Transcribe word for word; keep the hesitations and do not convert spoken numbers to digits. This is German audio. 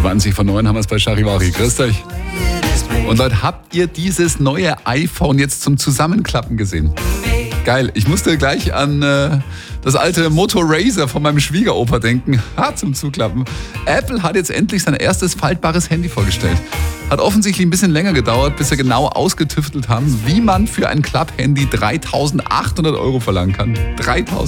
zwanzig von neun haben wir es bei Charivari. Grüßt euch. Und Leute, habt ihr dieses neue iPhone jetzt zum Zusammenklappen gesehen? Geil, ich musste gleich an äh, das alte Moto Razr von meinem Schwiegeropa denken. Ha, zum Zuklappen. Apple hat jetzt endlich sein erstes faltbares Handy vorgestellt. Hat offensichtlich ein bisschen länger gedauert, bis sie genau ausgetüftelt haben, wie man für ein Klapp-Handy dreitausendachthundert Euro verlangen kann. dreitausend